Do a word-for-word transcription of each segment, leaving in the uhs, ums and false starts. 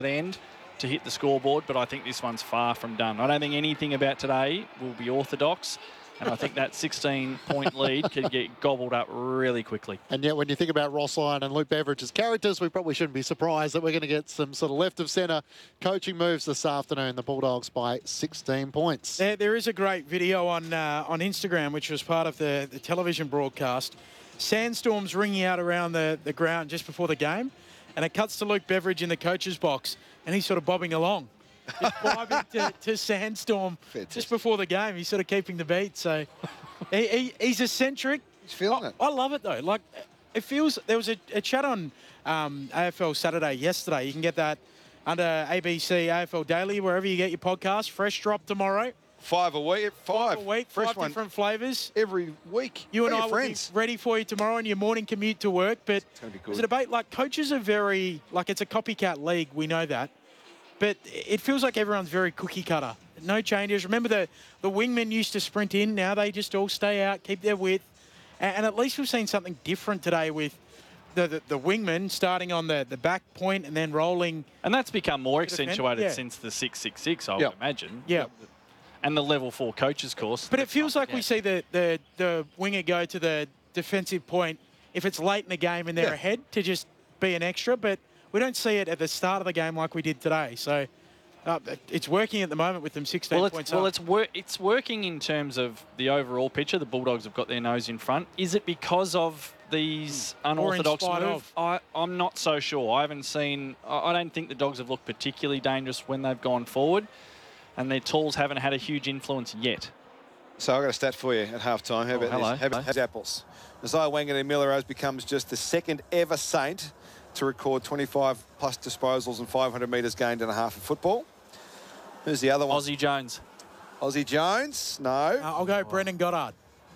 end to hit the scoreboard, but I think this one's far from done. I don't think anything about today will be orthodox, and I think that sixteen-point lead could get gobbled up really quickly. And yet when you think about Ross Lyon and Luke Beveridge's characters, we probably shouldn't be surprised that we're going to get some sort of left-of-centre coaching moves this afternoon. The Bulldogs by sixteen points. There, there is a great video on uh, on Instagram, which was part of the, the television broadcast. Sandstorms ringing out around the, the ground just before the game, and it cuts to Luke Beveridge in the coach's box, and he's sort of bobbing along, just vibing to, to Sandstorm Fantastic. Just before the game. He's sort of keeping the beat. So he, he, he's eccentric. He's feeling I, it. I love it, though. Like, it feels... There was a, a chat on um, A F L Saturday yesterday. You can get that under A B C A F L Daily, wherever you get your podcast. Fresh drop tomorrow. Five a week. Five. Five a week. Fresh five one different flavours. Every week. You and Tell I your will friends. be ready for you tomorrow on your morning commute to work. But there's a debate. Like, coaches are very... Like, it's a copycat league. We know that. But it feels like everyone's very cookie cutter. No changes. Remember the, the wingmen used to sprint in. Now they just all stay out, keep their width. And, and at least we've seen something different today with the, the, the wingmen starting on the, the back point and then rolling. And that's become more accentuated yeah. since the six six six, I yep. would imagine. Yeah. And the level four coaches course. But it feels like we see the, the, the winger go to the defensive point if it's late in the game and they're yeah. ahead to just be an extra. But we don't see it at the start of the game like we did today. So uh, it's working at the moment with them sixteen well, it's, points well, up. it's, wor it's working in terms of the overall picture. The Bulldogs have got their nose in front. Is it because of these unorthodox moves? I, I'm not so sure. I haven't seen... I, I don't think the Dogs have looked particularly dangerous when they've gone forward, and their tools haven't had a huge influence yet. So I've got a stat for you at half-time. How oh, about hello. this? How about hello. apples? Isaiah Wanganeen-Millrose becomes just the second ever Saint to record twenty-five plus disposals and five hundred metres gained in a half of football. Who's the other one? Aussie Jones. Aussie Jones? No. Uh, I'll go oh. Brendan Goddard.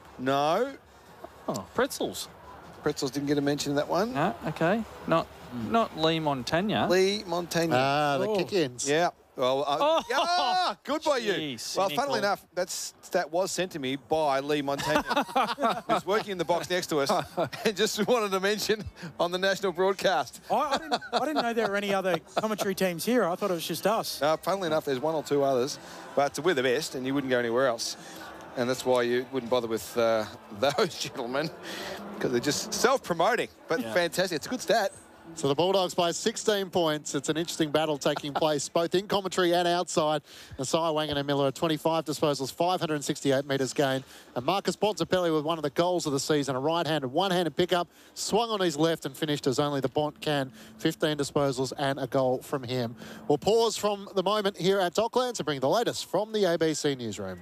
No. Oh, Pretzels. Pretzels didn't get a mention in that one. No, okay. Not mm. not Lee Montagna. Lee Montagna. Ah, the oh. kick-ins. Yeah. Well, uh, oh, yeah, good by geez, you. cynical. Well, funnily enough, that stat was sent to me by Lee Montagna, who's working in the box next to us, and just wanted to mention on the national broadcast. I, I, didn't, I didn't know there were any other commentary teams here. I thought it was just us. Uh, funnily enough, there's one or two others, but we're the best, and you wouldn't go anywhere else. And that's why you wouldn't bother with uh, those gentlemen, because they're just self-promoting. But yeah. fantastic. It's a good stat. So the Bulldogs by sixteen points. It's an interesting battle taking place both in commentary and outside. Isaiah Wanganeen-Millrose, twenty-five disposals, five hundred sixty-eight metres gained. And Marcus Bontempelli with one of the goals of the season, a right-handed, one-handed pickup, swung on his left and finished as only the Bont can. fifteen disposals and a goal from him. We'll pause from the moment here at Docklands and bring the latest from the A B C newsroom.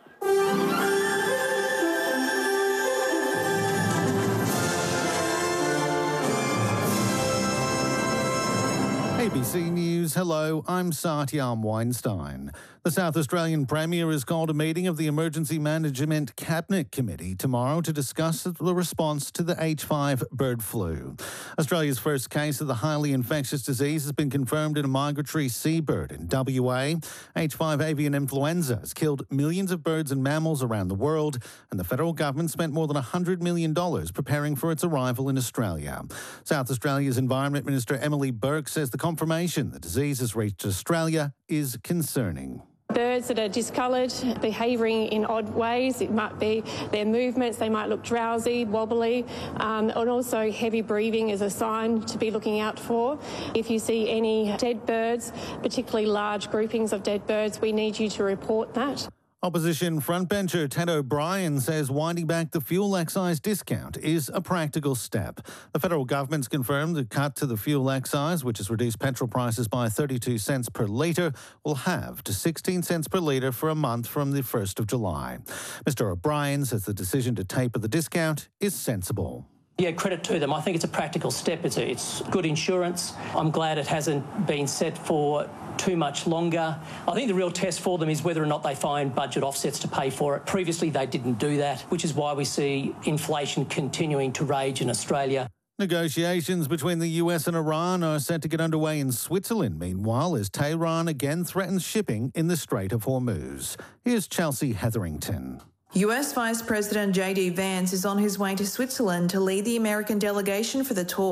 A B C News, hello, I'm Satyam Weinstein. The South Australian Premier has called a meeting of the Emergency Management Cabinet Committee tomorrow to discuss the response to the H five bird flu. Australia's first case of the highly infectious disease has been confirmed in a migratory seabird in W A. H five avian influenza has killed millions of birds and mammals around the world, and the federal government spent more than one hundred million dollars preparing for its arrival in Australia. South Australia's Environment Minister Emily Burke says the confirmation the disease has reached Australia is concerning. Birds that are discoloured, behaving in odd ways, it might be their movements, they might look drowsy, wobbly, um, and also heavy breathing is a sign to be looking out for. If you see any dead birds, particularly large groupings of dead birds, we need you to report that. Opposition frontbencher Ted O'Brien says winding back the fuel excise discount is a practical step. The federal government's confirmed the cut to the fuel excise, which has reduced petrol prices by thirty-two cents per litre, will halve to sixteen cents per litre for a month from the first of July. Mister O'Brien says the decision to taper the discount is sensible. Yeah, credit to them. I think it's a practical step. It's, a, it's good insurance. I'm glad it hasn't been set for too much longer. I think the real test for them is whether or not they find budget offsets to pay for it. Previously, they didn't do that, which is why we see inflation continuing to rage in Australia. Negotiations between the U S and Iran are set to get underway in Switzerland, meanwhile, as Tehran again threatens shipping in the Strait of Hormuz. Here's Chelsea Hetherington. U S Vice President J D Vance is on his way to Switzerland to lead the American delegation for the talks.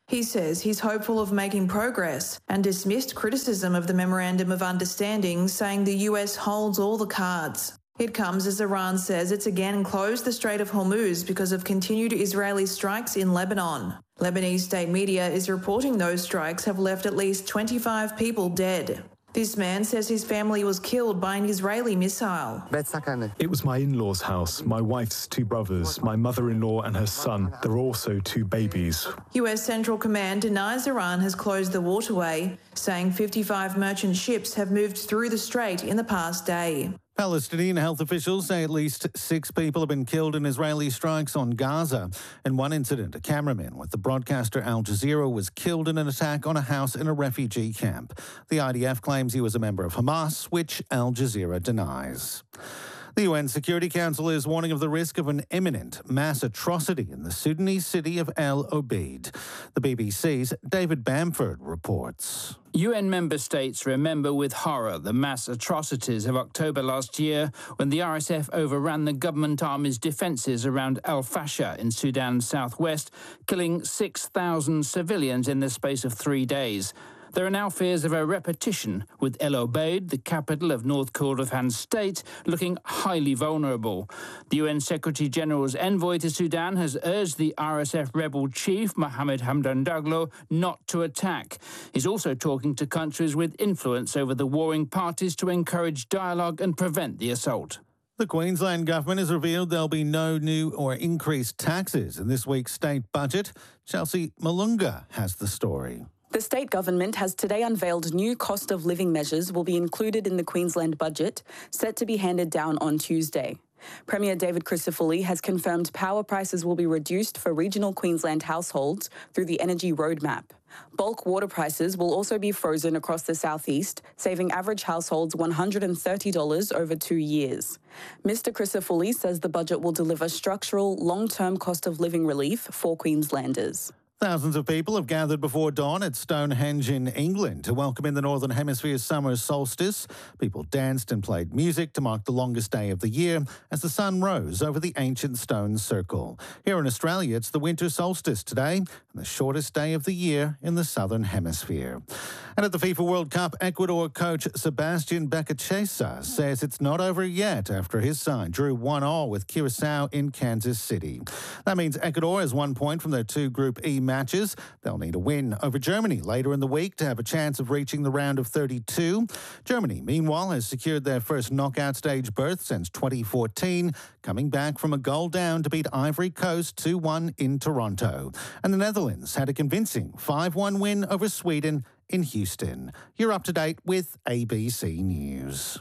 He says he's hopeful of making progress and dismissed criticism of the Memorandum of Understanding, saying the U S holds all the cards. It comes as Iran says it's again closed the Strait of Hormuz because of continued Israeli strikes in Lebanon. Lebanese state media is reporting those strikes have left at least twenty-five people dead. This man says his family was killed by an Israeli missile. It was my in-laws' house, my wife's two brothers, my mother-in-law and her son. There are also two babies. U S Central Command denies Iran has closed the waterway, saying fifty-five merchant ships have moved through the strait in the past day. Palestinian health officials say at least six people have been killed in Israeli strikes on Gaza. In one incident, a cameraman with the broadcaster Al Jazeera was killed in an attack on a house in a refugee camp. The I D F claims he was a member of Hamas, which Al Jazeera denies. The U N Security Council is warning of the risk of an imminent mass atrocity in the Sudanese city of El Obeid. The B B C's David Bamford reports. U N member states remember with horror the mass atrocities of October last year when the R S F overran the government army's defences around Al Fasher in Sudan's southwest, killing six thousand civilians in the space of three days. There are now fears of a repetition, with El Obeid, the capital of North Kordofan state, looking highly vulnerable. The U N Secretary-General's envoy to Sudan has urged the R S F rebel chief, Mohammed Hamdan Daglo, not to attack. He's also talking to countries with influence over the warring parties to encourage dialogue and prevent the assault. The Queensland Government has revealed there'll be no new or increased taxes in this week's state budget. Chelsea Malunga has the story. The state government has today unveiled new cost of living measures will be included in the Queensland budget, set to be handed down on Tuesday. Premier David Crisafulli has confirmed power prices will be reduced for regional Queensland households through the Energy Roadmap. Bulk water prices will also be frozen across the southeast, saving average households one hundred thirty dollars over two years. Mister Crisafulli says the budget will deliver structural, long-term cost of living relief for Queenslanders. Thousands of people have gathered before dawn at Stonehenge in England to welcome in the Northern Hemisphere's summer solstice. People danced and played music to mark the longest day of the year as the sun rose over the ancient stone circle. Here in Australia, it's the winter solstice today and the shortest day of the year in the Southern Hemisphere. And at the FIFA World Cup, Ecuador coach Sebastian Becachesa says it's not over yet after his side drew one all with Curaçao in Kansas City. That means Ecuador has one point from their two Group E matches. They'll need a win over Germany later in the week to have a chance of reaching the round of thirty-two. Germany, meanwhile, has secured their first knockout stage berth since twenty fourteen, coming back from a goal down to beat Ivory Coast two one in Toronto. And the Netherlands had a convincing five one win over Sweden in Houston. You're up to date with A B C News.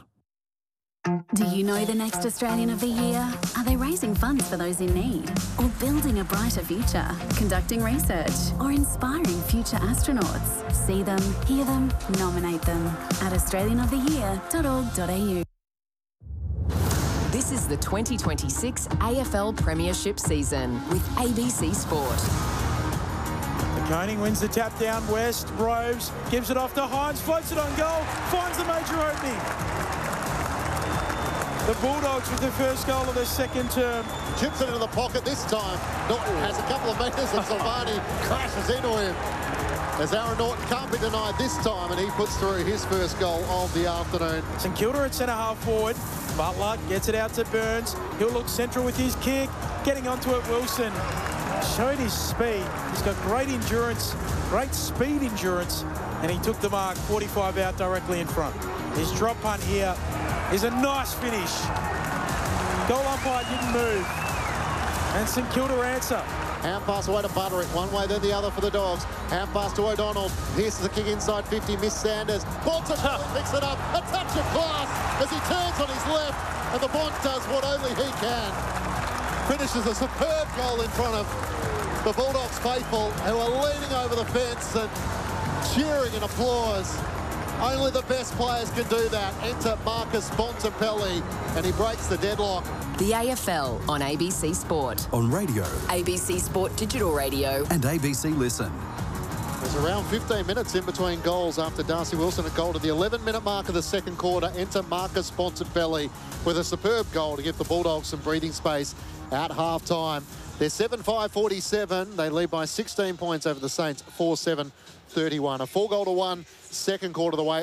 Do you know the next Australian of the Year? Are they raising funds for those in need? Or building a brighter future? Conducting research? Or inspiring future astronauts? See them, hear them, nominate them at australian of the year dot org dot a u. This is the twenty twenty-six A F L Premiership season with A B C Sport. Koning wins the tap down west. Roves gives it off to Hines, floats it on goal, finds the major opening. The Bulldogs with the first goal of their second term. Chips it into the pocket this time. Norton has a couple of metres and Silvani crashes into him. As Aaron Norton can't be denied this time, and he puts through his first goal of the afternoon. St Kilda at centre half forward. Butler gets it out to Burns. He'll look central with his kick. Getting onto it, Wilson. Showed his speed. He's got great endurance, great speed endurance, and he took the mark forty-five out directly in front. His drop punt here is a nice finish. Goal umpire didn't move. And St Kilda answer. Hand pass away to Butterick, one way then the other for the Dogs. Hand pass to O'Donnell. Here's the kick inside fifty, Miss Sanders. Bonton picks it up, a touch of class as he turns on his left, and the Bont does what only he can. Finishes a superb goal in front of the Bulldogs faithful, who are leaning over the fence and cheering in applause. Only the best players can do that. Enter Marcus Bontempelli, and he breaks the deadlock. The A F L on A B C Sport. On radio. A B C Sport Digital Radio. And A B C Listen. There's around fifteen minutes in between goals after Darcy Wilson had goal to the eleven minute mark of the second quarter. Enter Marcus Bontempelli with a superb goal to give the Bulldogs some breathing space at half-time. They're seven five forty-seven. They lead by sixteen points over the Saints, four seven thirty-one. A four goal to one, second quarter of the way.